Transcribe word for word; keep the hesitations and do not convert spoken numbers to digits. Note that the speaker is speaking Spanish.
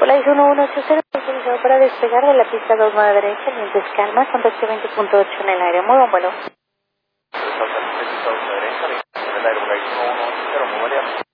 Volaris uno uno ocho cero, autorizado para despegar de la pista dos nueve derecha, vientos calma, contacto veinte punto ocho en el aire. Muy buen vuelo. Pista dos derecha, en el aire, Volaris uno uno ocho cero, muy variable.